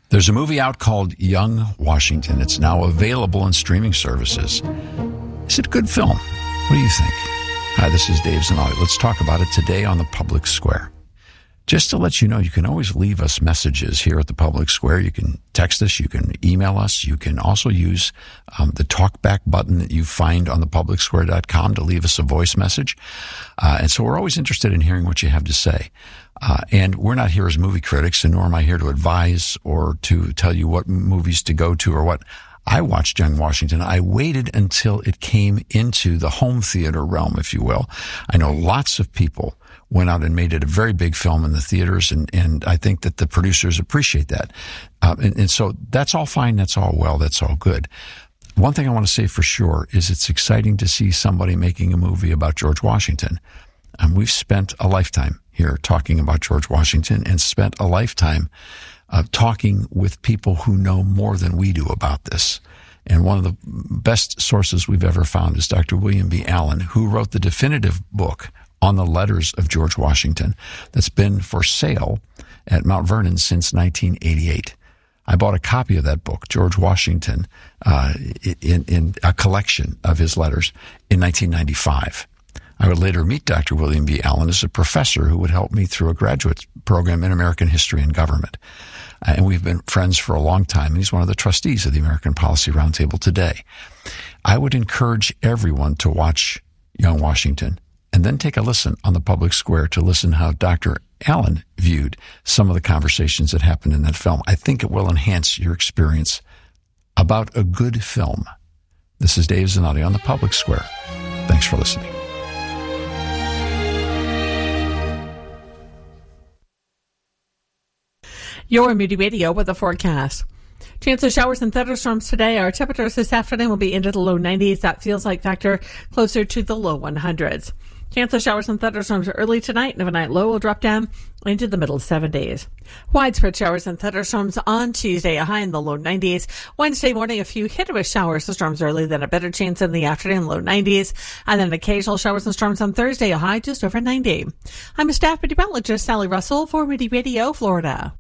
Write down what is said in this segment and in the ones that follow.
There's a movie out called Young Washington. It's now available on streaming services. Is it a good film? What do you think? Hi, this is Dave Zanotti. Let's talk about it today on the Public Square. Just to let you know, you can always leave us messages here at the Public Square. You can text us. You can email us. You can also use the talkback button that you find on thepublicsquare.com to leave us a voice message. And so we're always interested in hearing what you have to say. And we're not here as movie critics, and nor am I here to advise or to tell you what movies to go to or what. I watched Young Washington. I waited until it came into the home theater realm, if you will. I know lots of people went out and made it a very big film in the theaters, and I think that the producers appreciate that. And so that's all fine, that's all well, that's all good. One thing I want to say for sure is it's exciting to see somebody making a movie about George Washington. And we've spent a lifetime here talking about George Washington and spent a lifetime talking with people who know more than we do about this. And one of the best sources we've ever found is Dr. William B. Allen, who wrote the definitive book on the letters of George Washington that's been for sale at Mount Vernon since 1988. I bought a copy of that book, George Washington, in a collection of his letters in 1995. I would later meet Dr. William B. Allen as a professor who would help me through a graduate program in American history and government. And we've been friends for a long time, and he's one of the trustees of the American Policy Roundtable today. I would encourage everyone to watch Young Washington and then take a listen on the Public Square to listen how Dr. Allen viewed some of the conversations that happened in that film. I think it will enhance your experience about a good film. This is Dave Zanotti on the Public Square. Thanks for listening. Your Moody Radio with a forecast. Chance of showers and thunderstorms today. Our temperatures this afternoon will be into the low 90s. That feels like factor closer to the low 100s. Chance of showers and thunderstorms early tonight, and overnight low will drop down into the middle 70s. Widespread showers and thunderstorms on Tuesday, a high in the low 90s. Wednesday morning, a few hit with showers and storms early, then a better chance in the afternoon, low 90s. And then occasional showers and storms on Thursday, a high just over 90. I'm a staff meteorologist, Sally Russell, for Moody Radio, Florida.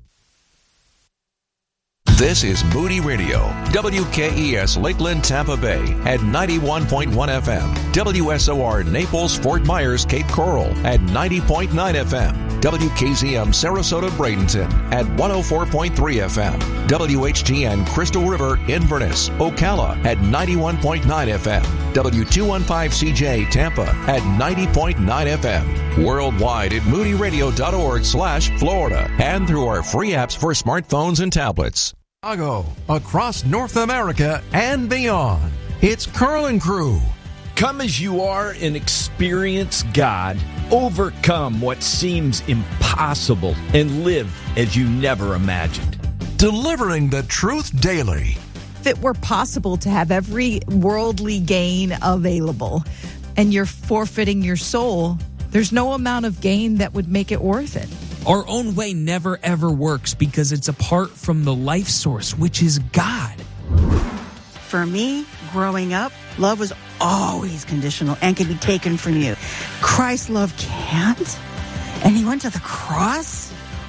This is Moody Radio, WKES Lakeland, Tampa Bay at 91.1 FM, WSOR Naples, Fort Myers, Cape Coral at 90.9 FM, WKZM Sarasota, Bradenton at 104.3 FM, WHTN Crystal River, Inverness, Ocala at 91.9 FM, W215CJ Tampa at 90.9 FM, worldwide at moodyradio.org/Florida, and through our free apps for smartphones and tablets. Chicago, across North America and beyond. It's Carlin Crew. Come as you are and experience God. Overcome what seems impossible and live as you never imagined. Delivering the truth daily. If it were possible to have every worldly gain available and you're forfeiting your soul, there's no amount of gain that would make it worth it. Our own way never, ever works because it's apart from the life source, which is God. For me, growing up, love was always conditional and can be taken from you. Christ's love can't. And he went to the cross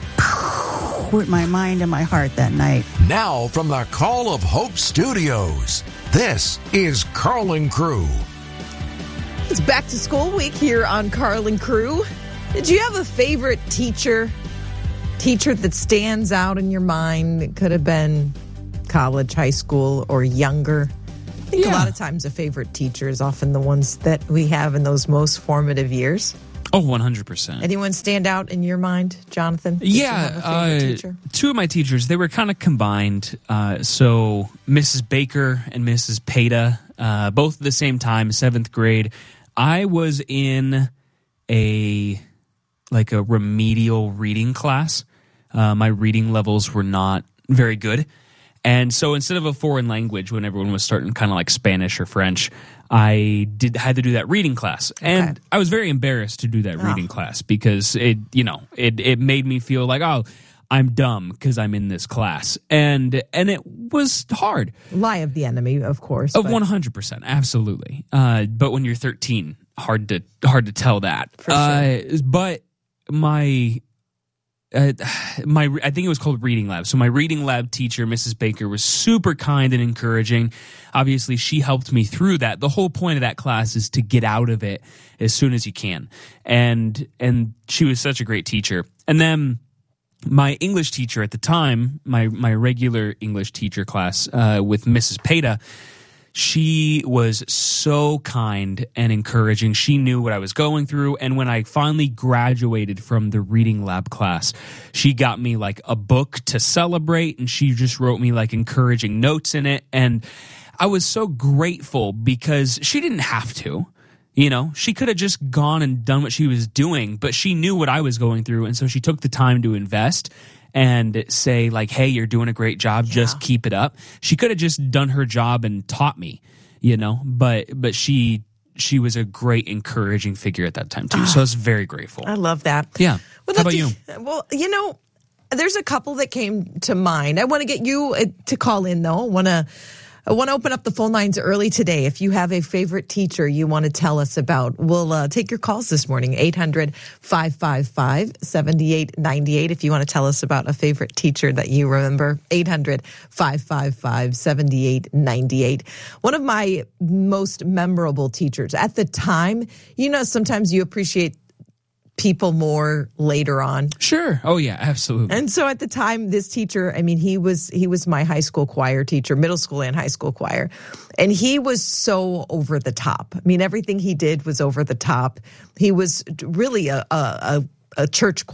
with my mind and my heart that night. Now from the Call of Hope Studios, this is Carlin Crew. It's back to school week here on Carlin Crew. Did you have a favorite teacher that stands out in your mind? It could have been college, high school, or younger. I think a lot of times a favorite teacher is often the ones that we have in those most formative years. Oh, 100%. Anyone stand out in your mind, Jonathan? Yeah, two of my teachers, they were kind of combined. So Mrs. Baker and Mrs. Peta, both at the same time, 7th grade. I was in a remedial reading class. My reading levels were not very good. And so instead of a foreign language, when everyone was starting kind of like Spanish or French, I had to do that reading class. And I was very embarrassed to do that reading class because it made me feel like, oh, I'm dumb because I'm in this class. And it was hard. Lie of the enemy, of course. 100%, absolutely. But when you're 13, hard to tell that. For sure. But my I think it was called Reading Lab. So my Reading Lab teacher, Mrs. Baker, was super kind and encouraging. Obviously, she helped me through that. The whole point of that class is to get out of it as soon as you can. And she was such a great teacher. And then my English teacher at the time, my regular English teacher class with Mrs. Peta, she was so kind and encouraging. She knew what I was going through. And when I finally graduated from the Reading Lab class, she got me like a book to celebrate, and she just wrote me like encouraging notes in it. And I was so grateful because she didn't have to. You know, she could have just gone and done what she was doing, but she knew what I was going through. And so she took the time to invest and say like, hey, you're doing a great job. Just keep it up. She could have just done her job and taught me, you know, but she was a great encouraging figure at that time too. So I was very grateful. I love that. Yeah. Well, how about you? Well, you know, there's a couple that came to mind. I want to get you to call in though. I want to open up the phone lines early today. If you have a favorite teacher you want to tell us about, we'll take your calls this morning, 800-555-7898. If you want to tell us about a favorite teacher that you remember, 800-555-7898. One of my most memorable teachers at the time, you know, sometimes you appreciate people more later on. Sure. Oh yeah, absolutely. And so at the time, this teacher, I mean, he was my high school choir teacher, middle school and high school choir. And he was so over the top. I mean, everything he did was over the top. He was really a church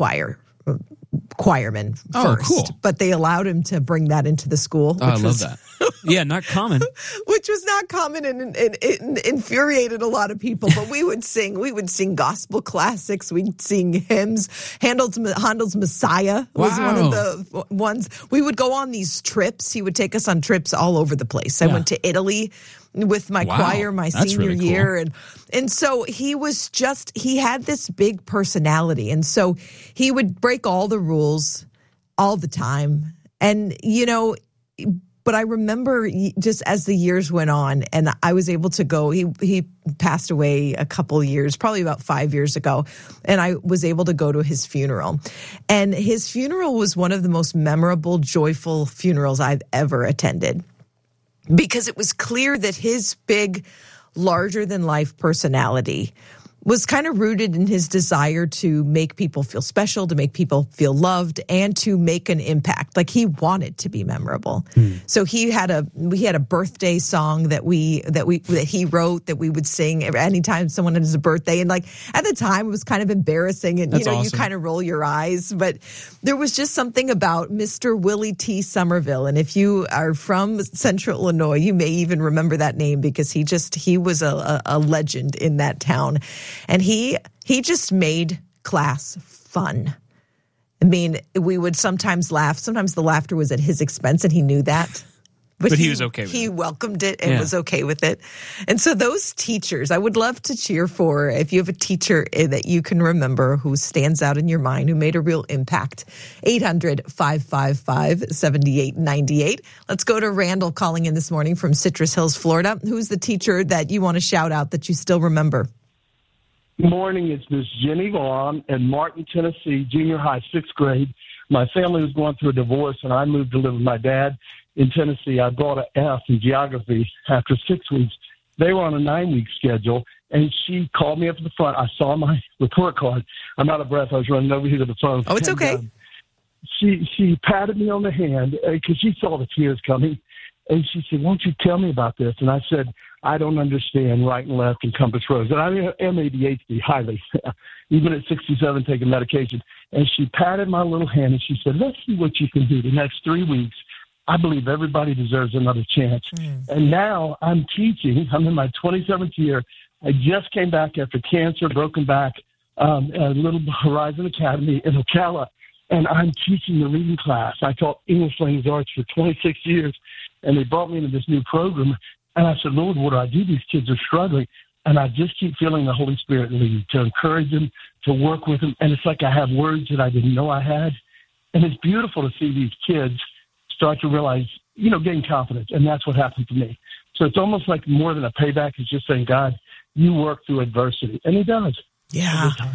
choirman first. Oh, cool. But they allowed him to bring that into the school. Oh, I love that. Yeah, not common. Which was not common and it infuriated a lot of people. But we would sing gospel classics. We'd sing hymns. Handel's Messiah was one of the ones. We would go on these trips. He would take us on trips all over the place. I went to Italy with my choir my senior really year. And so he had this big personality. And so he would break all the rules all the time. And, you know, but I remember just as the years went on and I was able to go, he passed away a couple years, probably about 5 years ago, and I was able to go to his funeral. And his funeral was one of the most memorable, joyful funerals I've ever attended because it was clear that his big, larger-than-life personality was kind of rooted in his desire to make people feel special, to make people feel loved, and to make an impact. Like he wanted to be memorable. So we had a birthday song that he wrote that we would sing anytime someone has a birthday. And like at the time it was kind of embarrassing and you kind of roll your eyes, but there was just something about Mr. Willie T. Somerville. And if you are from Central Illinois, you may even remember that name because he was a legend in that town. And he just made class fun. I mean, we would sometimes laugh. Sometimes the laughter was at his expense, and he knew that. But he was okay with it. He welcomed it and was okay with it. And so those teachers, I would love to cheer for if you have a teacher that you can remember who stands out in your mind, who made a real impact. 800-555-7898. Let's go to Randall calling in this morning from Citrus Hills, Florida. Who's the teacher that you want to shout out that you still remember? Good morning. It's Miss Jenny Vaughn in Martin, Tennessee, junior high, 6th grade. My family was going through a divorce, and I moved to live with my dad in Tennessee. I brought an F in geography after 6 weeks. They were on a 9-week schedule, and she called me up to the front. I saw my report card. I'm out of breath. I was running over here to the phone. Oh, it's okay. She patted me on the hand because she saw the tears coming, and she said, "Won't you tell me about this?" And I said, "I don't understand right and left and compass roads." And I am ADHD highly, even at 67 taking medication. And she patted my little hand and she said, "Let's see what you can do the next 3 weeks. I believe everybody deserves another chance." And now I'm teaching. I'm in my 27th year. I just came back after cancer, broken back, at Little Horizon Academy in Ocala. And I'm teaching the reading class. I taught English language arts for 26 years. And they brought me into this new program. And I said, "Lord, what do I do? These kids are struggling." And I just keep feeling the Holy Spirit lead to encourage them, to work with them. And it's like I have words that I didn't know I had. And it's beautiful to see these kids start to realize, gain confidence. And that's what happened to me. So it's almost like more than a payback. It's just saying, God, you work through adversity. And he does. Yeah.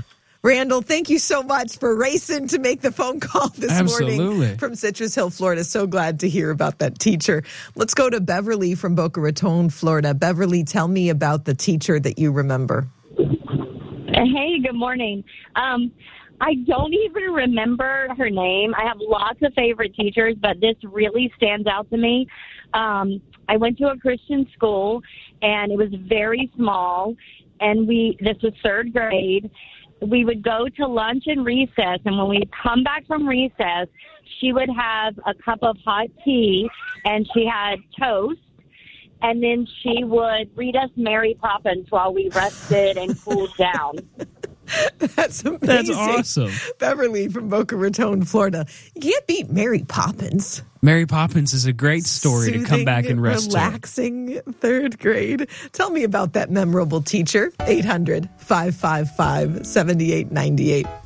Randall, thank you so much for racing to make the phone call this morning from Citrus Hill, Florida. So glad to hear about that teacher. Let's go to Beverly from Boca Raton, Florida. Beverly, tell me about the teacher that you remember. Hey, good morning. I don't even remember her name. I have lots of favorite teachers, but this really stands out to me. I went to a Christian school, and it was very small, and this was third grade. We would go to lunch and recess, and when we'd come back from recess, she would have a cup of hot tea, and she had toast, and then she would read us Mary Poppins while we rested and cooled down. That's amazing. That's awesome. Beverly from Boca Raton, Florida. You can't beat Mary Poppins. Mary Poppins is a great story to come back and rest relaxing third grade. Tell me about that memorable teacher. 800-555-7898.